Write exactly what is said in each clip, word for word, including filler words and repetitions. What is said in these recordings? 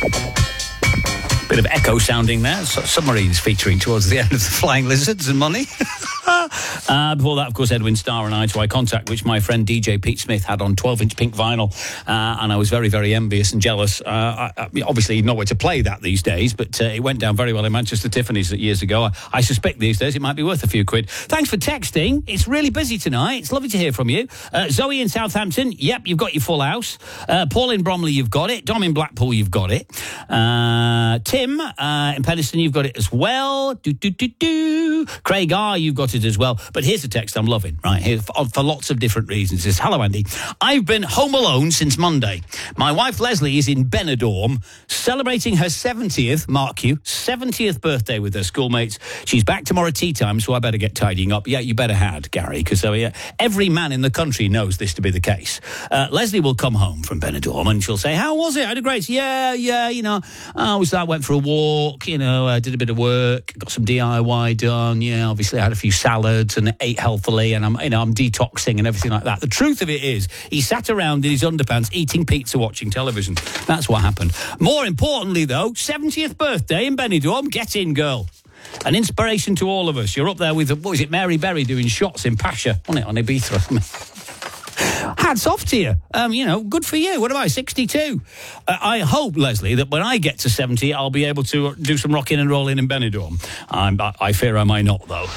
Bit of echo sounding there. Submarines featuring towards the end of the Flying Lizards and Money. uh, before that, of course, Edwin Starr and Eye to Eye Contact, which my friend D J Pete Smith had on twelve-inch pink vinyl. Uh, and I was very, very envious and jealous. Uh, I, I, obviously, nowhere to play that these days, but uh, it went down very well in Manchester Tiffany's years ago. I, I suspect these days it might be worth a few quid. Thanks for texting. It's really busy tonight. It's lovely to hear from you. Uh, Zoe in Southampton, yep, you've got your full house. Uh, Paul in Bromley, you've got it. Dom in Blackpool, you've got it. Uh, Tim uh, in Penistone, you've got it as well. Do, do, do, do. Craig R, you've got it as well. But here's a text I'm loving, right, here for, for lots of different reasons. It says, hello, Andy. I've been home alone since Monday. My wife, Leslie, is in Benidorm celebrating her seventieth, mark you, seventieth birthday with her schoolmates. She's back tomorrow tea time, so I better get tidying up. Yeah, you better had, Gary, because uh, yeah, every man in the country knows this to be the case. Uh, Leslie will come home from Benidorm and she'll say, how was it? I had a great, yeah, yeah, you know, I was that, went for a walk, you know, uh, did a bit of work, got some D I Y done, yeah, obviously I had a few salads and ate healthily and I'm, you know, I'm detoxing and everything like that. The truth of it is, he sat around in his underpants eating pizza, watching television. That's what happened. More importantly, though, seventieth birthday in Benidorm. Get in, girl. An inspiration to all of us. You're up there with, what was it, Mary Berry doing shots in Pasha, wasn't it, on Ibiza? Hats off to you. Um, you know, good for you. What am I, sixty-two? Uh, I hope, Leslie, that when I get to seventy, I'll be able to do some rocking and rolling in Benidorm. I'm, I, I fear I might not, though.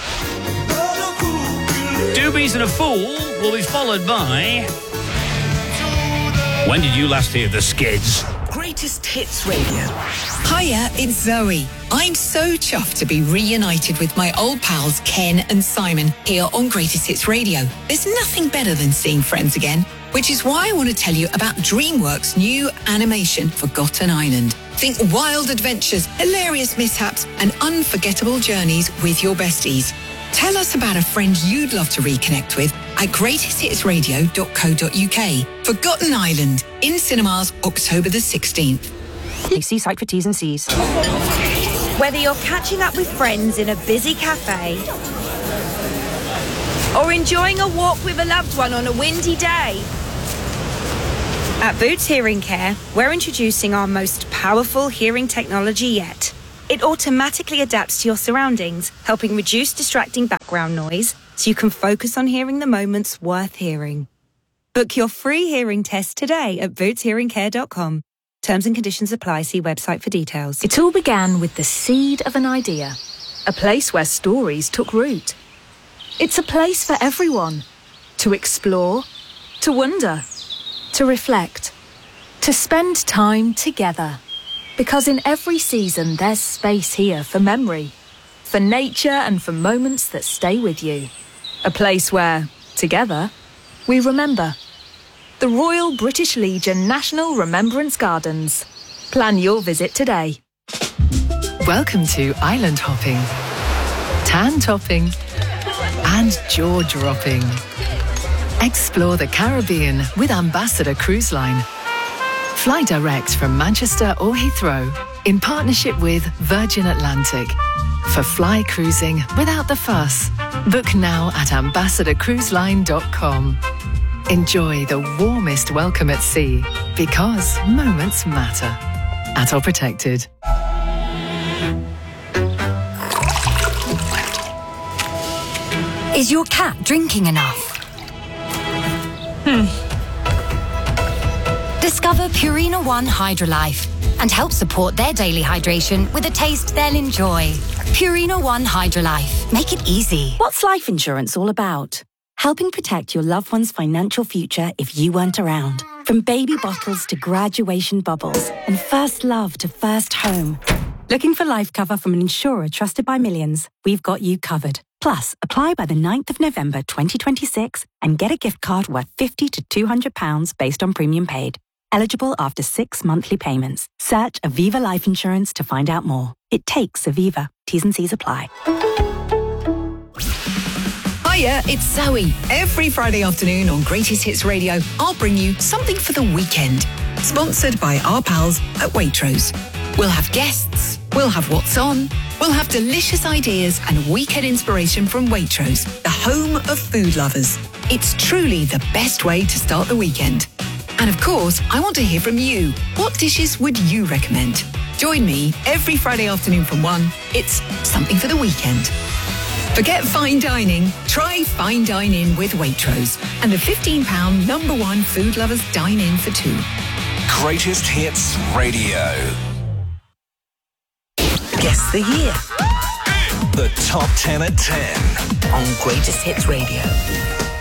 Doobies and a Fool will be followed by... When did you last hear the Skids? Greatest Hits Radio. Hiya, it's Zoe. I'm so chuffed to be reunited with my old pals Ken and Simon here on Greatest Hits Radio. There's nothing better than seeing friends again, which is why I want to tell you about DreamWorks' new animation, Forgotten Island. Think wild adventures, hilarious mishaps, and unforgettable journeys with your besties. Tell us about a friend you'd love to reconnect with at greatest hits radio dot co dot uk. Forgotten Island, in cinemas October the sixteenth. See site for T's and C's. Whether you're catching up with friends in a busy cafe or enjoying a walk with a loved one on a windy day, at Boots Hearing Care, we're introducing our most powerful hearing technology yet. It automatically adapts to your surroundings, helping reduce distracting background noise so you can focus on hearing the moments worth hearing. Book your free hearing test today at boots hearing care dot com. Terms and conditions apply. See website for details. It all began with the seed of an idea, a place where stories took root. It's a place for everyone to explore, to wonder, to reflect, to spend time together. Because in every season, there's space here for memory, for nature and for moments that stay with you. A place where, together, we remember. The Royal British Legion National Remembrance Gardens. Plan your visit today. Welcome to island hopping, tan topping, and jaw dropping. Explore the Caribbean with Ambassador Cruise Line. Fly direct from Manchester or Heathrow in partnership with Virgin Atlantic. For fly cruising without the fuss, book now at ambassador cruise line dot com. Enjoy the warmest welcome at sea because moments matter. At or protected. Is your cat drinking enough? Hmm. Discover Purina One Hydrolife and help support their daily hydration with a taste they'll enjoy. Purina One Hydrolife. Make it easy. What's life insurance all about? Helping protect your loved one's financial future if you weren't around. From baby bottles to graduation bubbles and first love to first home. Looking for life cover from an insurer trusted by millions? We've got you covered. Plus, apply by the ninth of November twenty twenty-six and get a gift card worth fifty to two hundred pounds based on premium paid. Eligible after six monthly payments. Search Aviva Life Insurance to find out more. It takes Aviva. T's and C's apply. Hiya, it's Zoe. Every Friday afternoon on Greatest Hits Radio, I'll bring you something for the weekend. Sponsored by our pals at Waitrose. We'll have guests, we'll have what's on, we'll have delicious ideas and weekend inspiration from Waitrose, the home of food lovers. It's truly the best way to start the weekend. And of course, I want to hear from you. What dishes would you recommend? Join me every Friday afternoon from one. It's something for the weekend. Forget fine dining. Try Fine Dine In with Waitrose and the fifteen pound number one food lovers dine in for two. Greatest Hits Radio. Guess the year The top ten at ten on Greatest Hits Radio.